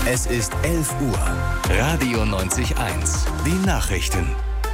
Es ist 11 Uhr. Radio 90.1. Die Nachrichten.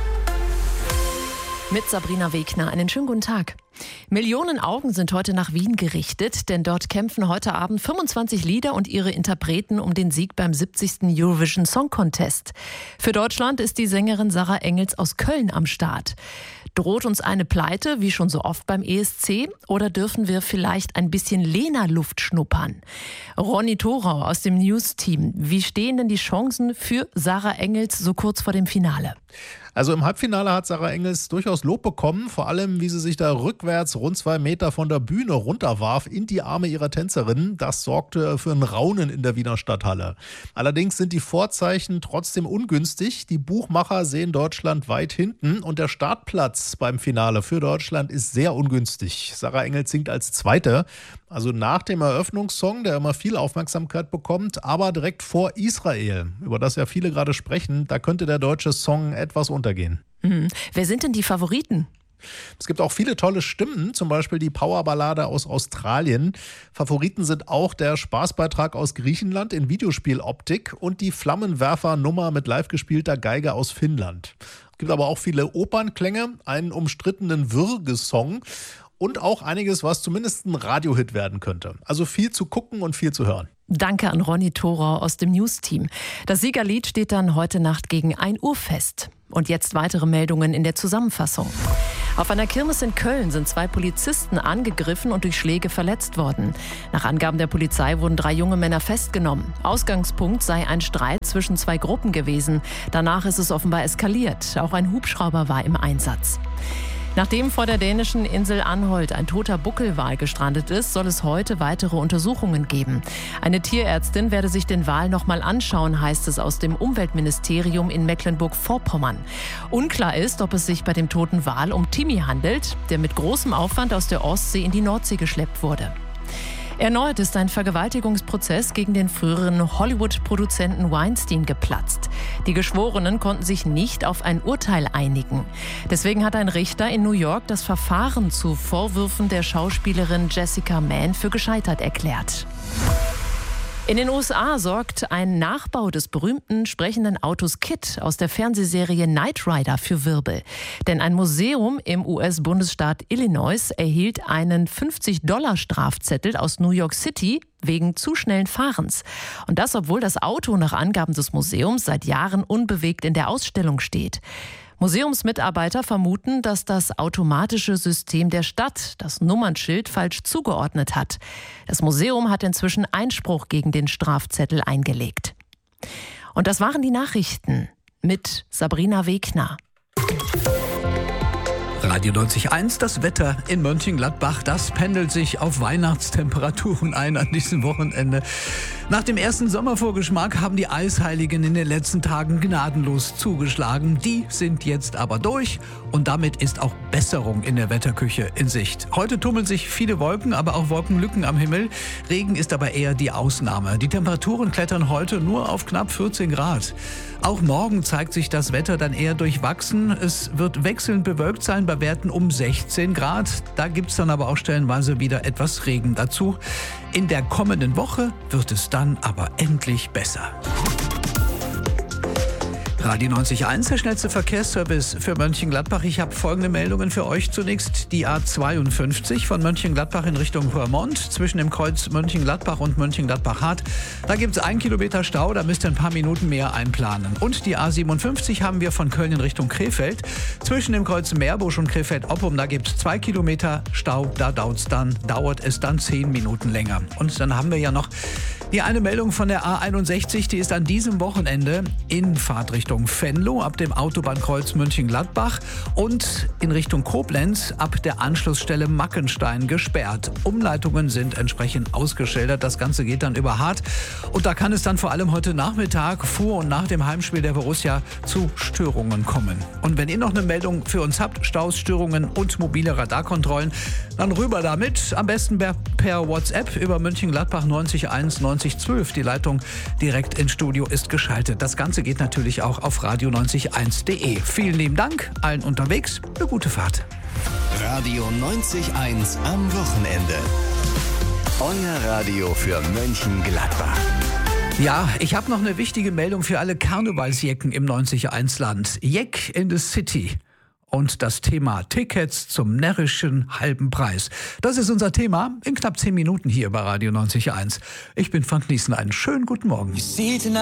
Mit Sabrina Wegner. Einen schönen guten Tag. Millionen Augen sind heute nach Wien gerichtet, denn dort kämpfen heute Abend 25 Lieder und ihre Interpreten um den Sieg beim 70. Eurovision Song Contest. Für Deutschland ist die Sängerin Sarah Engels aus Köln am Start. Droht uns eine Pleite, wie schon so oft beim ESC, oder dürfen wir vielleicht ein bisschen Lena-Luft schnuppern? Ronny Thorau aus dem News-Team. Wie stehen denn die Chancen für Sarah Engels so kurz vor dem Finale? Also im Halbfinale hat Sarah Engels durchaus Lob bekommen, vor allem wie sie sich da rückwärts rund 2 Meter von der Bühne runterwarf in die Arme ihrer Tänzerin. Das sorgte für ein Raunen in der Wiener Stadthalle. Allerdings sind die Vorzeichen trotzdem ungünstig. Die Buchmacher sehen Deutschland weit hinten und der Startplatz beim Finale für Deutschland ist sehr ungünstig. Sarah Engels singt als Zweite, also nach dem Eröffnungssong, der immer viel Aufmerksamkeit bekommt, aber direkt vor Israel, über das ja viele gerade sprechen. Da könnte der deutsche Song etwas untergehen. Wer sind denn die Favoriten? Es gibt auch viele tolle Stimmen, zum Beispiel die Powerballade aus Australien. Favoriten sind auch der Spaßbeitrag aus Griechenland in Videospieloptik und die Flammenwerfer-Nummer mit live gespielter Geige aus Finnland. Es gibt aber auch viele Opernklänge, einen umstrittenen Würgesong und auch einiges, was zumindest ein Radiohit werden könnte. Also viel zu gucken und viel zu hören. Danke an Ronny Thorau aus dem News-Team. Das Siegerlied steht dann heute Nacht gegen 1 Uhr fest. Und jetzt weitere Meldungen in der Zusammenfassung. Auf einer Kirmes in Köln sind 2 Polizisten angegriffen und durch Schläge verletzt worden. Nach Angaben der Polizei wurden 3 junge Männer festgenommen. Ausgangspunkt sei ein Streit zwischen 2 Gruppen gewesen. Danach ist es offenbar eskaliert. Auch ein Hubschrauber war im Einsatz. Nachdem vor der dänischen Insel Anholt ein toter Buckelwal gestrandet ist, soll es heute weitere Untersuchungen geben. Eine Tierärztin werde sich den Wal noch mal anschauen, heißt es aus dem Umweltministerium in Mecklenburg-Vorpommern. Unklar ist, ob es sich bei dem toten Wal um Timmy handelt, der mit großem Aufwand aus der Ostsee in die Nordsee geschleppt wurde. Erneut ist ein Vergewaltigungsprozess gegen den früheren Hollywood-Produzenten Weinstein geplatzt. Die Geschworenen konnten sich nicht auf ein Urteil einigen. Deswegen hat ein Richter in New York das Verfahren zu Vorwürfen der Schauspielerin Jessica Mann für gescheitert erklärt. In den USA sorgt ein Nachbau des berühmten sprechenden Autos KITT aus der Fernsehserie Knight Rider für Wirbel. Denn ein Museum im US-Bundesstaat Illinois erhielt einen $50 aus New York City wegen zu schnellen Fahrens. Und das, obwohl das Auto nach Angaben des Museums seit Jahren unbewegt in der Ausstellung steht. Museumsmitarbeiter vermuten, dass das automatische System der Stadt das Nummernschild falsch zugeordnet hat. Das Museum hat inzwischen Einspruch gegen den Strafzettel eingelegt. Und das waren die Nachrichten mit Sabrina Wegner. Radio 90.1, das Wetter in Mönchengladbach, das pendelt sich auf Weihnachtstemperaturen ein an diesem Wochenende. Nach dem ersten Sommervorgeschmack haben die Eisheiligen in den letzten Tagen gnadenlos zugeschlagen. Die sind jetzt aber durch und damit ist auch Besserung in der Wetterküche in Sicht. Heute tummeln sich viele Wolken, aber auch Wolkenlücken am Himmel. Regen ist aber eher die Ausnahme. Die Temperaturen klettern heute nur auf knapp 14 Grad. Auch morgen zeigt sich das Wetter dann eher durchwachsen. Es wird wechselnd bewölkt sein bei Werten um 16 Grad. Da gibt es dann aber auch stellenweise wieder etwas Regen dazu. In der kommenden Woche wird es dann aber endlich besser. Radio 90.1, der schnellste Verkehrsservice für Mönchengladbach. Ich habe folgende Meldungen für euch. Zunächst die A52 von Mönchengladbach in Richtung Roermond zwischen dem Kreuz Mönchengladbach und Mönchengladbach-Hart. Da gibt es 1 Kilometer Stau, da müsst ihr ein paar Minuten mehr einplanen. Und die A57 haben wir von Köln in Richtung Krefeld. Zwischen dem Kreuz Meerbusch und Krefeld-Oppum, da gibt es 2 Kilometer Stau, da dauert es dann 10 Minuten länger. Und dann haben wir ja noch die eine Meldung von der A61, die ist an diesem Wochenende in Fahrtrichtung Venlo ab dem Autobahnkreuz Mönchengladbach und in Richtung Koblenz ab der Anschlussstelle Mackenstein gesperrt. Umleitungen sind entsprechend ausgeschildert. Das Ganze geht dann über Hart und da kann es dann vor allem heute Nachmittag vor und nach dem Heimspiel der Borussia zu Störungen kommen. Und wenn ihr noch eine Meldung für uns habt, Staus, Störungen und mobile Radarkontrollen, dann rüber damit. Am besten per WhatsApp über Mönchengladbach 90.1 9012. Die Leitung direkt ins Studio ist geschaltet. Das Ganze geht natürlich auch auf radio90.1.de. Vielen lieben Dank allen unterwegs. Eine gute Fahrt. Radio 90.1 am Wochenende. Euer Radio für Mönchengladbach. Ja, ich habe noch eine wichtige Meldung für alle Karnevalsjecken im 90.1-Land. Jeck in the City. Und das Thema Tickets zum närrischen halben Preis. Das ist unser Thema in knapp 10 Minuten hier bei Radio 90.1. Ich bin Frank Niesen. Einen schönen guten Morgen.